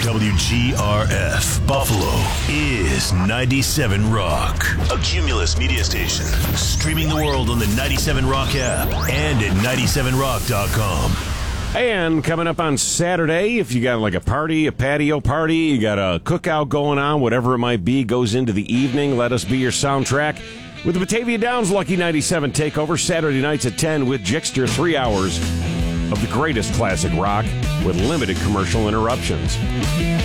WGRF Buffalo is 97 Rock, a Cumulus media station. Streaming the world on the 97 Rock app and at 97rock.com. And coming up on Saturday, if you got like a party, a patio party, you got a cookout going on, whatever it might be, goes into the evening, let us be your soundtrack. With the Batavia Downs Lucky 97 takeover Saturday nights at 10 with Jixter, 3 hours of the greatest classic rock with limited commercial interruptions.